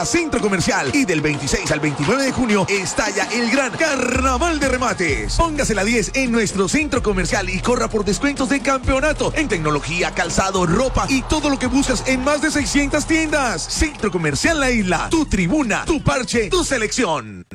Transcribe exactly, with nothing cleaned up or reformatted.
Centro Comercial, y del veintiséis al veintinueve de junio estalla el gran Carnaval de Remates. Póngase la diez en nuestro Centro Comercial y corra por descuentos de campeonato en tecnología, calzado, ropa y todo lo que buscas en más de seiscientas tiendas. Centro Comercial La Isla, tu tribuna, tu parche, tu selección.